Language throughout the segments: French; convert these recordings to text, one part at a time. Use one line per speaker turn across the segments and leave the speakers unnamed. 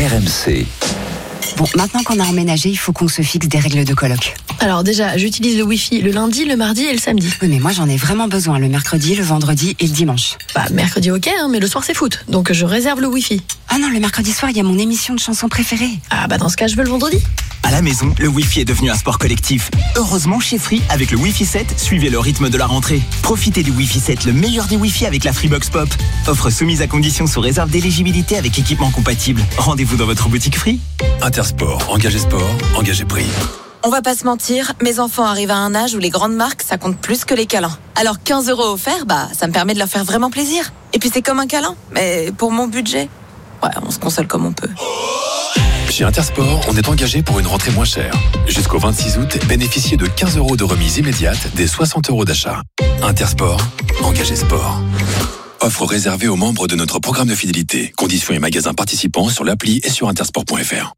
RMC.
Bon, maintenant qu'on a emménagé, il faut qu'on se fixe des règles de coloc.
Alors déjà, j'utilise le Wi-Fi le lundi, le mardi et le samedi.
Oui, mais moi j'en ai vraiment besoin le mercredi, le vendredi et le dimanche.
Mercredi ok, mais le soir c'est foot, donc je réserve le Wi-Fi.
Ah non, le mercredi soir, il y a mon émission de chansons préférée.
Dans ce cas, je veux le vendredi.
À la maison, le Wi-Fi est devenu un sport collectif. Heureusement, chez Free, avec le Wi-Fi 7, suivez le rythme de la rentrée. Profitez du Wi-Fi 7, le meilleur des Wi-Fi avec la Freebox Pop. Offre soumise à condition sous réserve d'éligibilité avec équipement compatible. Rendez-vous dans votre boutique Free.
Intersport, engagé sport, engagé prix.
On va pas se mentir, mes enfants arrivent à un âge où les grandes marques, ça compte plus que les câlins. Alors 15 € offerts, ça me permet de leur faire vraiment plaisir. Et puis c'est comme un câlin, mais pour mon budget, on se console comme on peut.
Chez Intersport, on est engagé pour une rentrée moins chère. Jusqu'au 26 août, bénéficiez de 15 € de remise immédiate des 60 € d'achat. Intersport, engagé sport. Offre réservée aux membres de notre programme de fidélité. Conditions et magasins participants sur l'appli et sur intersport.fr.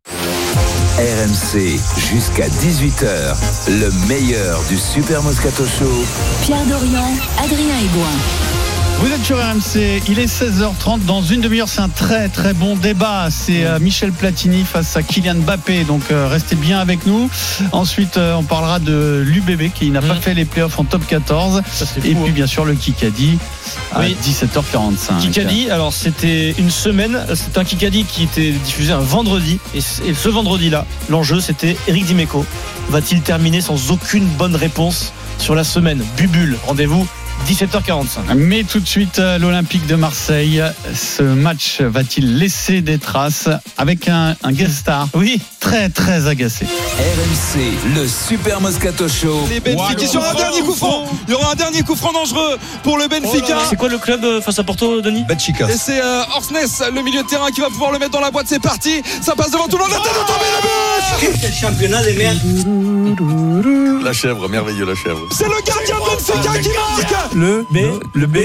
RMC, jusqu'à 18h, le meilleur du Super Moscato Show.
Pierre Dorian, Adrien Aigouin.
Vous êtes sur RMC, il est 16h30, dans une demi-heure c'est un très très bon débat, c'est Michel Platini face à Kylian Mbappé, donc restez bien avec nous. Ensuite on parlera de l'UBB qui n'a pas fait les playoffs en top 14 et puis bien sûr le Kikadi à 17h45.
Kikadi, alors c'était une semaine, c'est un Kikadi qui était diffusé un vendredi et ce vendredi-là, l'enjeu c'était Eric Dimeco. Va-t-il terminer sans aucune bonne réponse sur la semaine? Bubule, rendez-vous 17h45.
Mais tout de suite, l'Olympique de Marseille, ce match va-t-il laisser des traces avec un guest star? Oui, très très agacé.
RMC, le Super Moscato Show.
Les Benfica sur un dernier coup franc. Il y aura un dernier coup franc dangereux pour le Benfica.
C'est quoi le club face à Porto, Denis?
Benfica. Et c'est Orsnes, le milieu de terrain, qui va pouvoir le mettre dans la boîte. C'est parti. Ça passe devant tout le monde. La tête de tomber, le but.
Quel championnat des merdes.
La chèvre, merveilleux la chèvre.
C'est le gardien de Benfica qui marque.
Le B.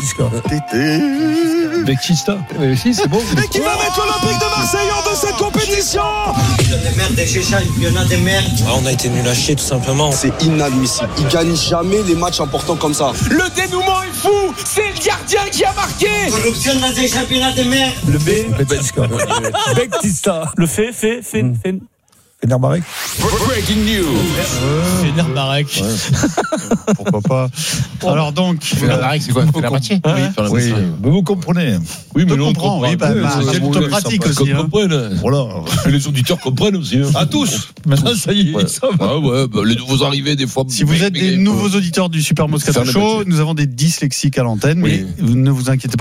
Bexista. Si, c'est bon.
Et qui va mettre l'Olympique de Marseille hors de cette compétition.
Des merdes, des championnats des merdes.
On a été nul à chier tout simplement.
C'est inadmissible. Ils gagnent jamais les matchs importants comme ça.
Le dénouement est fou. C'est le gardien qui a marqué.
Corruption dans des championnats des merdes.
Le B. Bexista.
Le fait.
Fenerbahçe.
Breaking news.
Fenerbahçe.
Pourquoi pas.
Alors donc
Fenerbahçe, c'est quoi? Fenerbahçe. Oui, mais vous comprenez. Oui, mais on comprend.
Oui, c'est plutôt pratique aussi.
Voilà. Les auditeurs comprennent aussi. À tous. Maintenant, ça y est. Ça va. Les nouveaux arrivés, des fois.
Si vous êtes des nouveaux auditeurs du Super Moscato Show, nous avons des dyslexiques à l'antenne, mais ne vous inquiétez pas.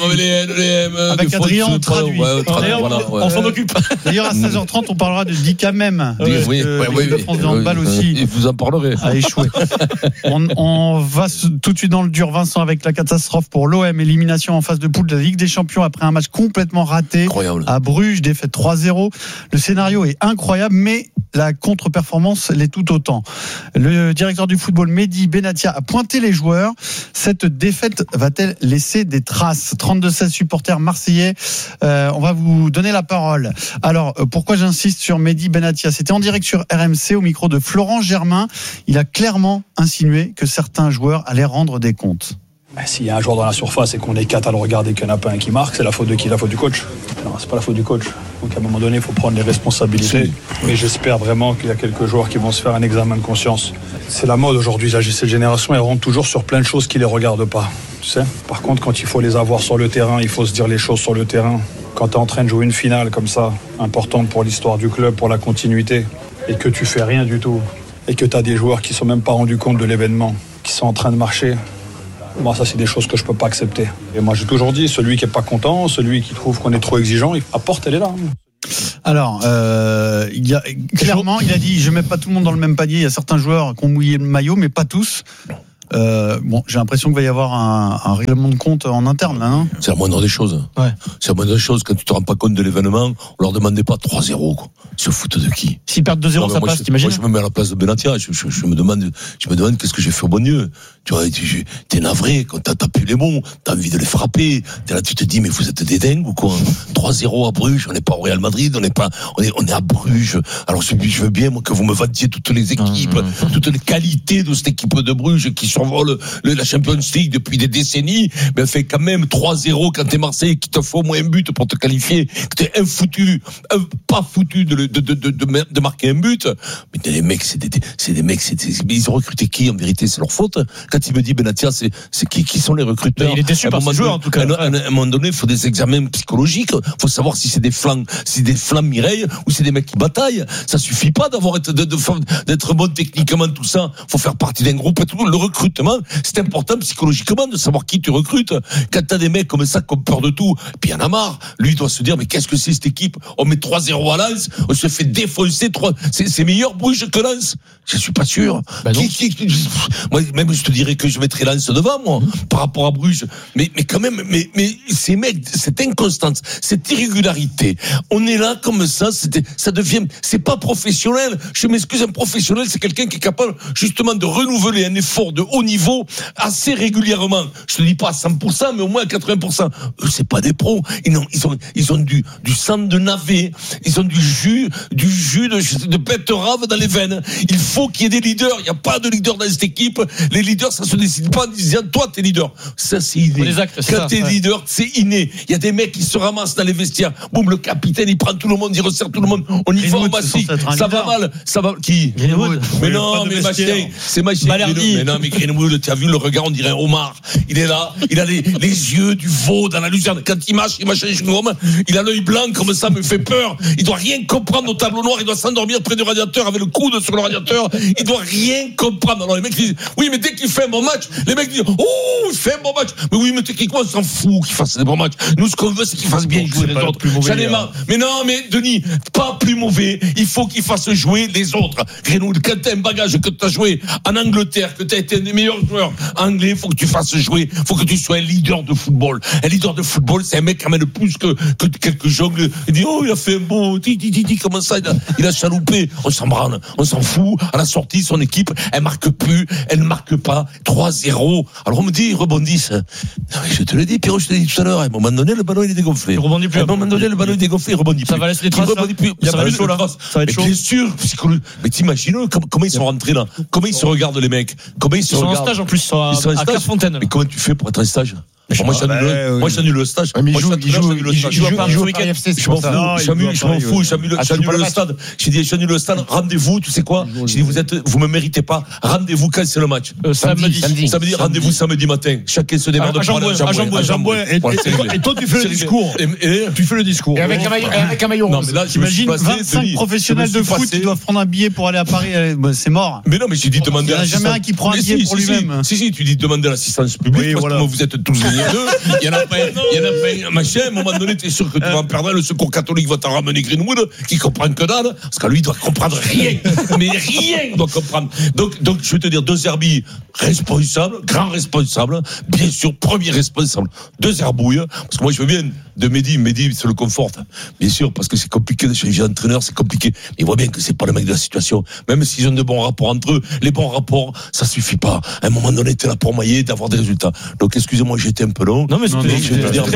Avec Adrien, on traduit.
On s'en occupe.
D'ailleurs, à 16h30, on parlera de Dika même.
Oui,
de France de handball aussi.
Et vous en parlerez.
A échoué. On va tout de suite dans le dur, Vincent, avec la catastrophe pour l'OM. Élimination en phase de poule de la Ligue des Champions après un match complètement raté.
Incroyable.
À Bruges, défaite 3-0. Le scénario est incroyable, mais la contre-performance l'est tout autant. Le directeur du football, Mehdi Benatia, a pointé les joueurs. Cette défaite va-t-elle laisser des traces? 32-16 supporters marseillais. On va vous donner la parole. Alors, pourquoi j'insiste sur Mehdi Benatia? C'était en direct sur RMC au micro de Florent Germain. Il a clairement insinué que certains joueurs allaient rendre des comptes.
S'il y a un joueur dans la surface et qu'on est 4 à le regarder, qu'il n'y en a pas un qui marque, c'est la faute de qui? La faute du coach? Non, c'est pas la faute du coach. Donc à un moment donné, il faut prendre les responsabilités. Mais j'espère vraiment qu'il y a quelques joueurs qui vont se faire un examen de conscience. C'est la mode aujourd'hui, cette génération, elle rentre toujours sur plein de choses qui ne les regardent pas. Tu sais. Par contre, quand il faut les avoir sur le terrain, il faut se dire les choses sur le terrain. Quand tu es en train de jouer une finale comme ça, importante pour l'histoire du club, pour la continuité, et que tu fais rien du tout, et que tu as des joueurs qui ne sont même pas rendus compte de l'événement, qui sont en train de marcher, moi, ça, c'est des choses que je ne peux pas accepter. Et moi, j'ai toujours dit, celui qui n'est pas content, celui qui trouve qu'on est trop exigeant, la porte, elle est là.
Alors, clairement, il a dit, je ne mets pas tout le monde dans le même panier. Il y a certains joueurs qui ont mouillé le maillot, mais pas tous. J'ai l'impression qu'il va y avoir un règlement de compte en interne là, hein.
C'est la moindre des choses.
Ouais.
C'est la moindre des choses. Quand tu te rends pas compte de l'événement, on leur demandait pas 3-0 quoi. Se foutent de qui?
S'ils perdent 2-0, ça passe, t'imagines?
Moi, je me mets à la place de Benatia. Je me demande qu'est-ce que j'ai fait au bon Dieu. Tu vois, t'es navré, quand t'as plus les mots, t'as envie de les frapper. T'es là, tu te dis, mais vous êtes des dingues ou quoi? 3-0 à Bruges, on n'est pas au Real Madrid, on est à Bruges. Alors, je veux bien, moi, que vous me vantiez toutes les équipes, toutes les qualités de cette équipe de Bruges qui survole la Champions League depuis des décennies, mais elle fait quand même 3-0 quand t'es Marseille, qui te faut au moins un but pour te qualifier, que t'es pas foutu de marquer un but. Mais les mecs, c'est des mecs, ils ont recruté qui, en vérité? C'est leur faute. Quand il me dit Benatia, c'est qui sont les recruteurs?
Il est déçu par ce joueur, en tout cas.
À un moment donné, il faut des examens psychologiques. Il faut savoir si c'est des flammes Mireille ou c'est des mecs qui bataillent. Ça suffit pas d'être bon techniquement, tout ça. Faut faire partie d'un groupe et tout. Le recrutement, c'est important psychologiquement de savoir qui tu recrutes. Quand t'as des mecs comme ça qui ont peur de tout, puis il y en a marre. Lui, il doit se dire, mais qu'est-ce que c'est cette équipe? On met 3-0 à Lens, on se fait défoncer c'est meilleur Bruges que Lens. Je suis pas sûr. Moi, même je te dirais que je mettrais Lens devant, moi, par rapport à Bruges. Mais quand même, mais ces mecs, cette inconstance, cette irrégularité, on est là comme ça devient, c'est pas professionnel. Je m'excuse, un professionnel, c'est quelqu'un qui est capable, justement, de renouveler un effort de haut niveau assez régulièrement. Je te dis pas à 100%, mais au moins à 80%. Eux, c'est pas des pros. Ils ont du sang de navet. Ils ont du jus de betterave dans les veines. Il faut qu'il y ait des leaders. Il n'y a pas de leader dans cette équipe. Les leaders, ça se décide pas en disant, toi, t'es leader. Ça, c'est inné. Quand t'es leader, c'est inné. Il y a des mecs qui se ramassent dans les vestiaires. Boum, le capitaine, il prend tout le monde, il resserre tout le monde. On y va en massif. Ça va mal. Ça va, qui?
Greenwood.
Mais non, mais machin. C'est machin. Mais non, mais Greenwood, tu as vu le regard, on dirait un homard. Il est là. Il a les yeux du veau dans la luzerne. Quand il marche une homme. Il a l'œil blanc, comme ça, me fait peur. Il doit rien comprendre au tableau noir. Il doit s'endormir près du radiateur avec le coude sur le radiateur. Il doit rien comprendre. Alors les mecs disent, oui, mais dès qu'il fait un bon match, les mecs disent, oh, il fait un bon match. Mais oui, mais techniquement, on s'en fout qu'il fasse des bons matchs. Nous, ce qu'on veut, c'est qu'il fasse bien jouer les autres. J'en ai marre. Mais non, mais Denis, pas plus mauvais. Il faut qu'il fasse jouer les autres. Greenwood, quand t'as un bagage, que t'as joué en Angleterre, que t'as été un des meilleurs joueurs anglais, il faut que tu fasses jouer. Il faut que tu sois un leader de football. Un leader de football, c'est un mec qui amène plus que quelques jongles. Il dit, oh, il a fait un beau, comment ça, il a chaloupé. On s'en branle, on s'en fout. À la sortie, son équipe, elle ne marque pas. 3-0. Alors on me dit, ils rebondissent. Non, mais je te l'ai dit, Pierrot, je te l'ai dit tout à l'heure. À un moment donné, le ballon, il est dégonflé.
Il rebondit plus.
À un moment donné, le ballon est dégonflé, il rebondit plus.
Ça va laisser des traces.
Il rebondit plus.
Ça va être chaud, là. Ça va être chaud.
Bien sûr, mais t'imagines comment ils sont rentrés là? Comment ils se regardent, les mecs? Comment ils se regardent?
Ils sont en stage en plus, ils sont à Clairefontaine.
Mais comment tu fais pour être en stage? Moi, j'annule le stage.
Il joue pas ce week-end.
Je m'en fous. J'annule le stade. J'ai dit, j'annule le stade. Rendez-vous, tu sais quoi? J'ai dit, vous me méritez pas. Rendez-vous quand c'est le match. Samedi, rendez-vous samedi matin. Chacun se démerde pour aller à Jambouin.
Et toi, tu fais le discours. Tu fais le discours.
Et avec un maillot rose.
T'imagines 25 professionnels de foot qui doivent prendre un billet pour aller à Paris. C'est mort.
Mais non, mais j'ai dit demander à l'assistance.
Il n'y en a jamais un qui prend un billet pour lui-même.
Si, tu dis demander à l'assistance publique. Parce que vous êtes tous il y en a pas un machin. À un moment donné, t'es sûr que tu vas en perdre. Le secours catholique va t'en ramener Greenwood, qui comprend que dalle, parce que lui, il doit comprendre rien. Mais rien, il doit comprendre. Donc, je vais te dire, De Zerbi, responsable, grand responsable, bien sûr, premier responsable. De Zerbouille, parce que moi, je veux bien de Mehdi, se le conforte. Bien sûr, parce que c'est compliqué de changer d'entraîneur, c'est compliqué. Mais il voit bien que c'est pas le mec de la situation. Même s'ils ont de bons rapports entre eux, les bons rapports, ça suffit pas. À un moment donné, t'es là pour mailler, d'avoir des résultats. Donc, excusez-moi, j'étais un peu long.
Non, mais je vais te dire,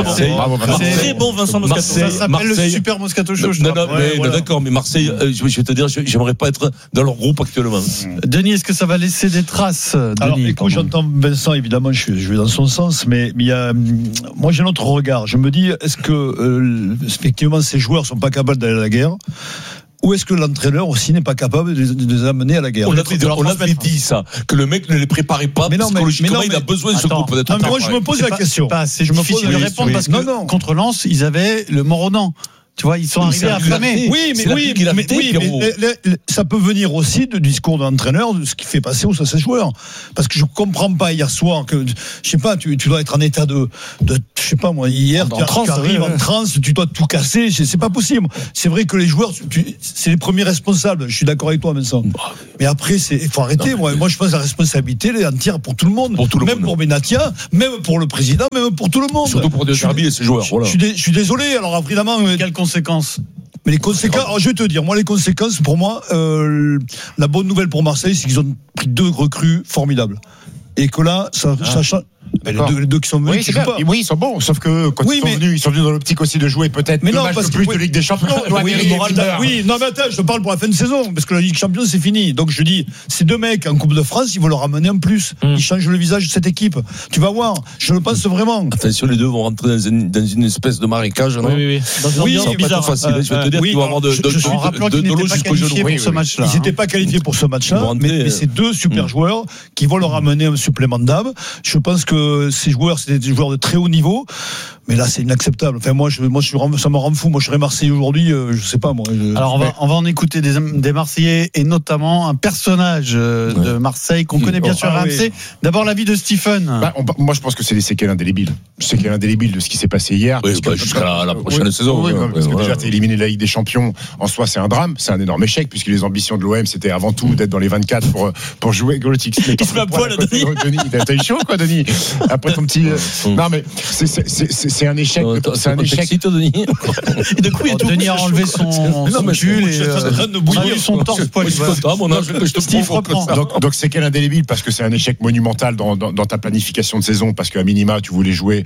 très bon Vincent Moscato.
Ça s'appelle le Super Moscato Show.
D'accord, mais Marseille, je vais te dire, j'aimerais pas être dans leur groupe actuellement.
Denis, est-ce que ça va laisser des traces?
Alors, écoute, j'entends Vincent, évidemment, je vais dans son sens, mais il y a, moi, j'ai un autre regard. Je me dis, est-ce que, effectivement, ces joueurs sont pas capables d'aller à la guerre? Ou est-ce que l'entraîneur aussi n'est pas capable de les amener à la guerre?
On avait dit ça, que le mec ne les préparait pas psychologiquement, il a besoin de ce groupe d'être.
Moi, je me pose la question.
C'est difficile de répondre parce que contre Lens, ils avaient le Moronan. Tu vois, ils sont arrivés affamés.
Oui, mais ça peut venir aussi du discours de l'entraîneur, de ce qui fait passer aux joueurs. Parce que je comprends pas hier soir que, je sais pas, tu dois être en état de je sais pas moi, hier, tu arrives en transe, tu dois tout casser, c'est pas possible. C'est vrai que les joueurs, c'est les premiers responsables. Je suis d'accord avec toi, Vincent. Mais après, il faut arrêter. Moi, je pense que la responsabilité, elle est entière pour tout le monde. Même pour Benatia, même pour le président, même pour tout le monde.
Surtout pour De Zerbi et ses joueurs.
Je suis désolé. Alors, évidemment,
quelles conséquences?
Mais les conséquences, alors je vais te dire, moi les conséquences, pour moi, la bonne nouvelle pour Marseille, c'est qu'ils ont pris 2 recrues formidables. Et que là, ça change. Les deux qui sont venus,
oui, ils sont bons, sauf que quand ils sont venus dans l'optique aussi de jouer peut-être le match le plus de Ligue des Champions.
Oui, non mais attends, je te parle pour la fin de saison, parce que la Ligue des Champions c'est fini. Donc je dis, ces 2 mecs en Coupe de France, ils vont leur ramener en plus. Ils changent le visage de cette équipe. Tu vas voir, je le pense vraiment.
Attention, les deux vont rentrer dans une espèce de marécage, non ?
Oui. Dans une ambiance
bizarre. Facile. Je vais te dire qu'ils vont avoir de l'eau jusqu'au genou.
Ils n'étaient pas qualifiés pour ce match-là, mais c'est 2 super joueurs qui vont leur ramener un supplément d'âme. Je pense que ces joueurs, c'est des joueurs de très haut niveau, mais là c'est inacceptable. Enfin ça me rend fou. Moi je serais Marseillais aujourd'hui, je sais pas moi.
Alors on va en écouter des Marseillais et notamment un personnage de Marseille qu'on connaît bien sur RMC. D'abord l'avis de Stephen.
Moi je pense que c'est des séquelles indélébiles. Séquelles indélébiles de ce qui s'est passé hier.
Jusqu'à la prochaine saison.
Parce que déjà t'es éliminé de la Ligue des Champions. En soi c'est un drame, c'est un énorme échec puisque les ambitions de l'OM c'était avant tout d'être dans les 24 pour jouer Galactic.
Il se met à poil, Denis.
T'as eu chaud quoi, Denis? Après ton petit. Non mais c'est un échec. C'est un échec.
Denis.
Et de coup,
Denis a enlevé son pull et son torse poilu.
Donc c'est quel indélébile parce que c'est un échec monumental dans ta planification de saison parce qu'à minima tu voulais jouer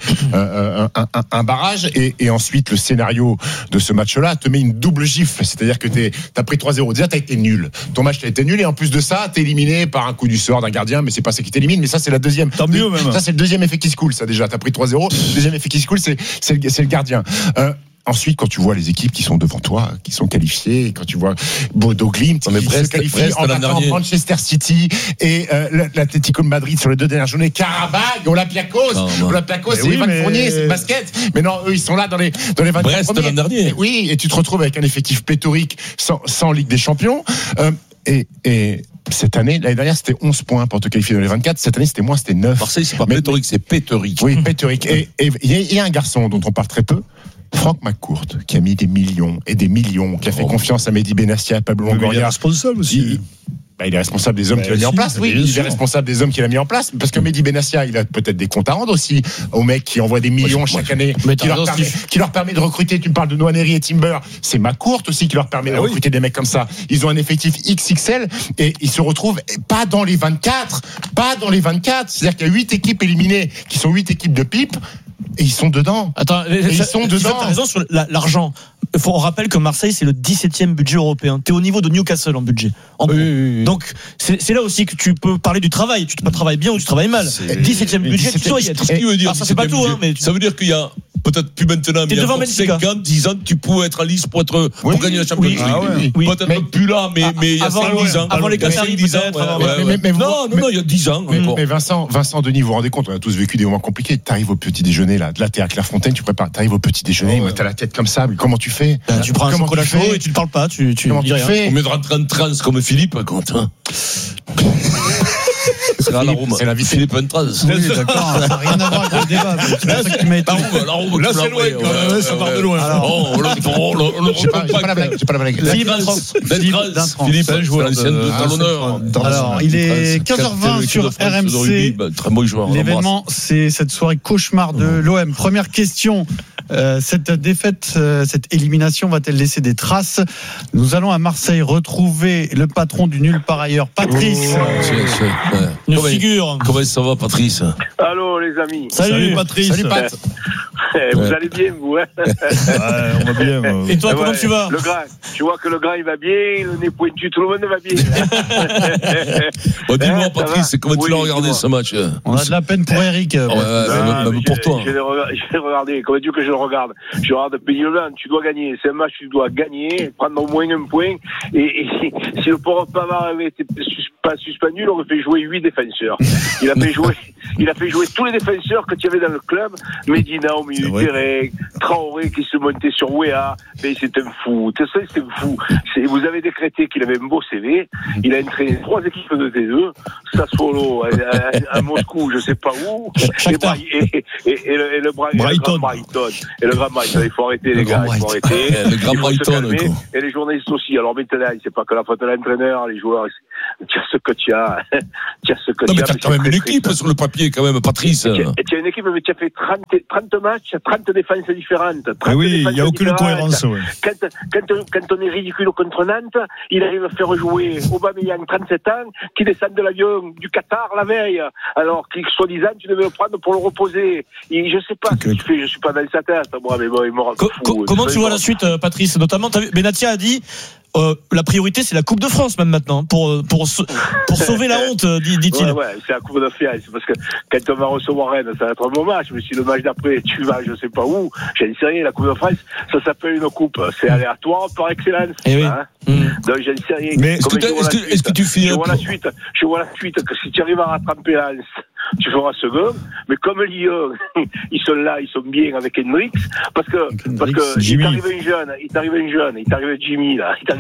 un barrage et ensuite le scénario de ce match-là te met une double gifle. C'est-à-dire que t'as pris 3-0. Déjà t'as été nul. Ton match t'as été nul et en plus de ça t'es éliminé par un coup du sort d'un gardien, mais c'est pas ça qui t'élimine. Mais ça c'est la deuxième.
Tant mieux même.
Ça c'est le deuxième effet qui se coule. Ça déjà t'as pris 3-0. Le deuxième effet qui se coule c'est le gardien. Ensuite, quand tu vois les équipes qui sont devant toi, qui sont qualifiées, quand tu vois Bodo Glimt qui se qualifie en battant Manchester City et l'Atlético de Madrid sur les 2 dernières journées, Karabakh, Olympiakos, c'est Evan Fournier, c'est le basket. Mais non, eux ils sont là dans les 24
Brest l'an dernier.
Oui, et tu te retrouves avec un effectif pléthorique sans Ligue des Champions. Et l'année dernière, c'était 11 points pour te qualifier dans les 24. Cette année, c'était 9.
Marseille, c'est pas pléthorique, c'est pétorique.
Oui, pétorique. Et il y a un garçon dont on parle très peu, Franck McCourt, qui a mis des millions et des millions, qui a fait confiance à Mehdi Benassia, à Pablo Longoria.
Il est responsable aussi.
Il est responsable des hommes qu'il a mis en place. Oui, il est responsable des hommes qu'il a mis en place. Parce que Mehdi Benassia, il a peut-être des comptes à rendre aussi aux mecs qui envoient des millions chaque année, qui leur permet de recruter. Tu me parles de Nwaneri et Timber. C'est McCourt aussi qui leur permet de recruter des mecs comme ça. Ils ont un effectif XXL et ils se retrouvent pas dans les 24. C'est-à-dire qu'il y a 8 équipes éliminées qui sont 8 équipes de pipe. Et ils sont dedans.
Attends, ils sont dedans. T'as raison sur l'argent. On rappelle que Marseille, c'est le 17e budget européen. T'es au niveau de Newcastle en budget. Oui. Donc, c'est là aussi que tu peux parler du travail. Tu travailles bien ou tu travailles mal. 17e budget, tu dois y être.
Ce qui veut dire,
ça c'est pas tout, mais
ça veut dire qu'il y a peut-être plus maintenant, mais il y a 5 ans, 10 ans, tu pouvais être en lice pour gagner la Champions League. Peut-être plus là, mais il y a 5-10 ans.
Avant les Qataris, peut-être.
Non, il y a 10 ans.
Mais Vincent, Denis, vous vous rendez compte, on a tous vécu des moments compliqués. T'arrives au petit déjeuner, là t'es à Clairefontaine, t'arrives au petit déjeuner, t'as la tête comme ça, mais comment tu fais?
Tu prends un chocolat chaud et tu ne parles pas, tu dis rien.
On met de rentrer en transe comme Philippe, quand
c'est la vie.
Philippe Entras.
Oui, d'accord, ça n'a rien à voir avec le débat. C'est pour ça que tu m'as étonné.
Là, c'est loin, ça part de loin.
J'ai pas la blague.
Philippe Entras.
Philippe, l'ancienne talonneur.
Alors, il est 15h20 sur RMC.
Très bon joueur.
L'événement, c'est cette soirée cauchemar de l'OM. Première question. Cette défaite, cette élimination va-t-elle laisser des traces? Nous allons à Marseille retrouver le patron du nulle par ailleurs, Patrice.
Une figure.
Comment ça va, Patrice?
Allô, les amis.
Salut Patrice.
Salut Pat.
Vous allez bien, vous, hein?
On va bien.
Et toi, comment tu vas?
Le grand, tu vois que le grand il va bien, le nez pointu, tout le monde va bien.
Dis-moi, Patrice, comment tu l'as regardé ce match?
On a de la peine pour Eric.
Même pour toi.
Je l'ai regardé. Comment dire que je le regarde? Je regarde Pays-le-Blanc, tu dois gagner. C'est un match, tu dois gagner, prendre au moins un point. Et si le pauvre Pavard avait été pas suspendu, il aurait fait jouer 8 défenseurs. Il a fait jouer tous les défenseurs que tu avais dans le club. Medina au milieu du terrain, Traoré qui se montait sur Wea. Mais c'est un fou. C'est un fou. Vous avez décrété qu'il avait un beau CV. Il a entraîné 3 équipes de T2. Sassuolo, à Moscou, je sais pas où. Et le Brighton. Et le Grand Brighton. Il faut arrêter, les gars. Il faut arrêter.
Le Grand Brighton.
Et les journalistes aussi. Alors maintenant, c'est pas que la faute de l'entraîneur, les joueurs. tu as ce que tu as.
Non, mais t'as quand même une équipe sur le papier, quand même, Patrice.
Tu as une équipe, mais tu as fait 30 matchs, 30 défenses différentes.
Oui, il n'y a aucune cohérence. Ouais.
Quand on est ridicule contre Nantes, il arrive à faire jouer Aubameyang, 37 ans, qui descend de l'avion du Qatar la veille, alors qu'il, soi-disant, tu devais le prendre pour le reposer. Et je sais pas ce qu'il fait, je suis pas dans sa tête, moi, mais bon, il me rend fou.
Comment tu vois la suite, Patrice? Notamment, Benatia a dit, la priorité, c'est la Coupe de France, même maintenant, pour sauver la honte, dit-il.
Ouais, c'est la Coupe de France, parce que quand on va recevoir Rennes, ça va être un bon match, mais si le match d'après, tu vas, je sais pas où, j'en sais rien, la Coupe de France, ça s'appelle une coupe, c'est aléatoire par excellence.
Oui.
Hein. Donc, j'en sais rien.
Mais est-ce que tu finis
je vois la suite, que si tu arrives à rattraper Lens, tu feras second, mais comme Lyon, ils sont là, ils sont bien avec Hendrix, parce que il t'arrive un jeune, il t'arrive Jimmy,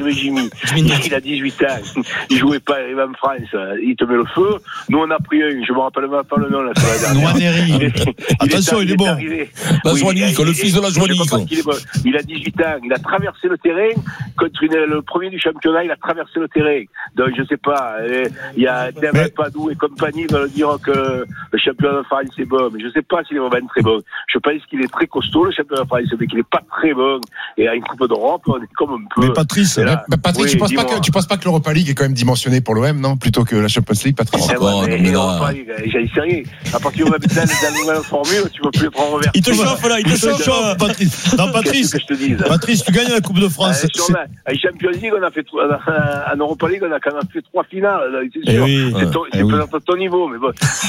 il a 18 ans, il jouait pas, il arrive en France, il te met le feu. Nous on a pris un, je me rappelle même pas le nom, là, sur la dernière.
Noineri. Attention, il est bon.
La Joannique, le fils de la Joannique.
Il a 18 ans, il a traversé le terrain, contre le premier du championnat, il a traversé le terrain. Donc je sais pas, il y a David Padou et compagnie veulent dire que le championnat de France c'est bon, mais je sais pas s'il est vraiment très bon. Je pense qu'il est très costaud, le championnat de France, mais qu'il est pas très bon. Et à une Coupe d'Europe, on est comme un peu.
Mais Patrice,
tu penses pas que l'Europa League est quand même dimensionnée pour l'OM, non, plutôt que la Champions League, Patrice?
L'Europa League, j'en sais rien. À partir du moment où dans la nouvelle formule, tu vas plus être renversé.
Il te chauffe là, il te chauffe,
Patrice. Non, Patrice, tu gagnes la Coupe de France.
En Champions League, on a fait en Europa League, on a quand même fait 3 finales. C'est sûr. C'est peut-être ton niveau, mais bon.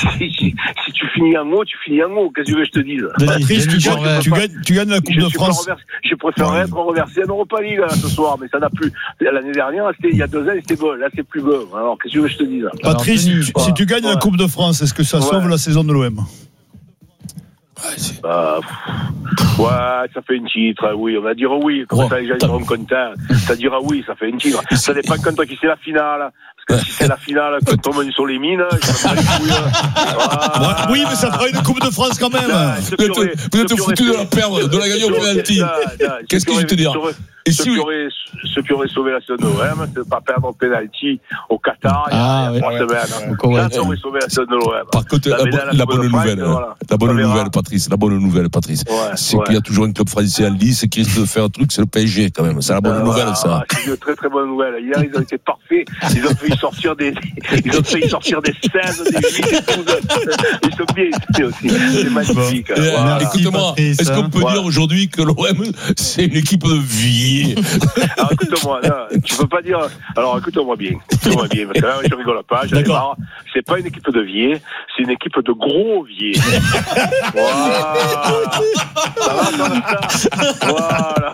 Si tu finis en haut, tu finis en haut. Qu'est-ce que je te dise?
Patrice, tu gagnes la Coupe de France.
Je préférerais être reversé en Europa League là, ce soir, mais ça n'a plus. L'année dernière, il y a 2 ans, c'était bon. Là, c'est plus bon. Alors, qu'est-ce que je te dise?
Patrice, si tu gagnes la Coupe de France, est-ce que ça sauve la saison de l'OM?
Ça fait une titre, oui, on va dire oui, comme ça les gens seront contents. Ça dira oui, ça fait une titre. Ça dépend contre qui c'est la finale. Parce que si c'est la finale, quand on mène sur les mines,
oui, mais ça fera une Coupe de France quand même.
Vous êtes foutu de la perdre, de la gagner au penalty. Qu'est-ce que je vais te dire?
Ceux qui auraient sauvé la saison de l'OM, c'est de ne pas perdre au penalty au Qatar il y a 3 semaines. Ça aurait sauvé la saison de l'OM.
Par contre, la bonne nouvelle, Patrice, c'est qu'il y a toujours un club français en lice qui risque de faire un truc, c'est le PSG quand même. C'est la bonne nouvelle, ça.
C'est une très très bonne nouvelle. Hier, ils ont été parfaits. Ils ont failli sortir des 16, des 8, des 12. Ils sont bien aussi. C'est magnifique.
Écoute-moi, est-ce qu'on peut dire aujourd'hui que l'OM, c'est une équipe de vie?
Alors écoute-moi, là, tu peux pas dire. Alors écoute-moi bien, parce que là je rigole pas, j'en ai marre. C'est pas une équipe de vieux, c'est une équipe de gros vieux. Voilà. Ça va comme ça. Voilà.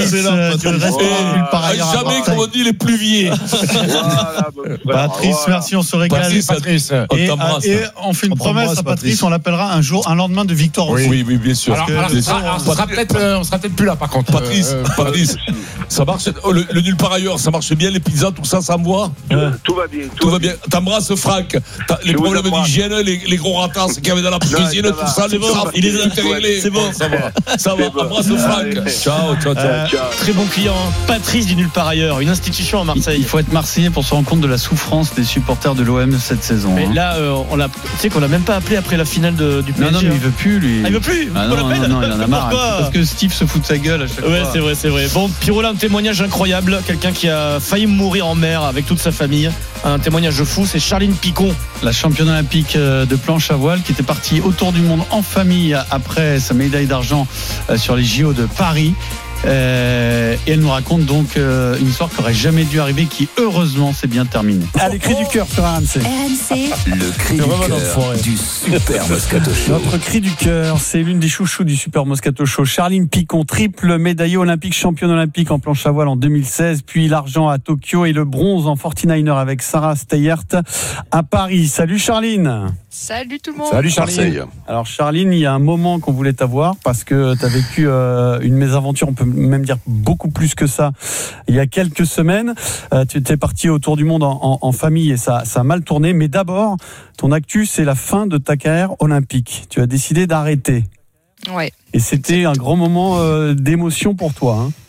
Jamais comme on dit les plus vieux.
Voilà.
Patrice, merci, on se régale.
Patrice,
et on fait une promesse à Patrice, on l'appellera un lendemain de victoire.
Oui, bien sûr.
Alors, on sera peut-être plus là par contre.
Patrice, ça marche. Le nul par ailleurs, ça marche bien, les pizzas, tout ça, ça me voit.
Tout va bien.
T'embrasses Franck. Les problèmes d'hygiène, les gros ratasses qu'il y avait dans la cuisine, tout ça, il est réglé. C'est bon, ça va. Embrasse Franck. Ciao.
Très bon client. Patrice du nul par ailleurs, une institution à Marseille.
Il faut être Marseillais pour se rendre compte de la souffrance des supporters de l'OM cette saison.
Mais là, tu sais qu'on l'a même pas appelé après la finale du PSG.
Non, mais il veut plus, lui.
Il veut plus.
Non, il en a marre. Parce que Steve se fout de sa gueule à chaque fois.
C'est vrai. Bon, Pirola, un témoignage incroyable. Quelqu'un qui a failli mourir en mer avec toute sa famille. Un témoignage fou, c'est Charline Picon.
La championne olympique de planche à voile qui était partie autour du monde en famille après sa médaille d'argent sur les JO de Paris. Et elle nous raconte donc une histoire qui n'aurait jamais dû arriver, qui heureusement s'est bien terminée. Allez, cri du cœur sur RMC.
Le cri du cœur du Super Moscato Show.
Notre cri du cœur, c'est l'une des chouchous du Super Moscato Show. Charline Picon, triple médaillée olympique, championne olympique en planche à voile en 2016, puis l'argent à Tokyo et le bronze en 49er avec Sarah Steyert à Paris. Salut Charline.
Salut tout le monde.
Salut Charline.
Alors Charline, il y a un moment qu'on voulait t'avoir parce que tu as vécu une mésaventure, on peut même dire beaucoup plus que ça, il y a quelques semaines. Tu étais parti autour du monde en famille et ça a mal tourné. Mais d'abord, ton actu, c'est la fin de ta carrière olympique. Tu as décidé d'arrêter.
Ouais.
Et c'était un grand moment d'émotion pour toi. Hein.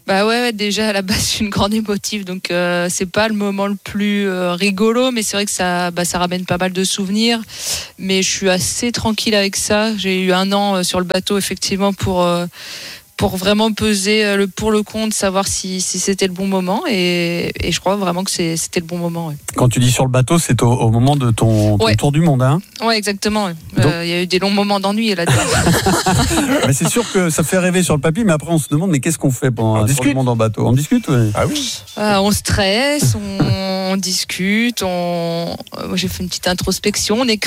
Bah ouais, déjà à la base je suis une grande émotive, donc c'est pas le moment le plus rigolo, mais c'est vrai que ça ramène pas mal de souvenirs. Mais je suis assez tranquille avec ça. J'ai eu 1 an sur le bateau effectivement pour vraiment peser le pour le contre, savoir si c'était le bon moment, et je crois vraiment que c'était le bon moment. Ouais.
Quand tu dis sur le bateau, c'est au moment de ton tour du monde, hein ?
Ouais, exactement. Il y a eu des longs moments d'ennui là-dedans.
Mais c'est sûr que ça fait rêver sur le papier, mais après on se demande mais qu'est-ce qu'on fait pendant un tour du monde en bateau ? On discute, ouais.
Ah oui.
On stresse, on discute, moi j'ai fait une petite introspection, on écrit.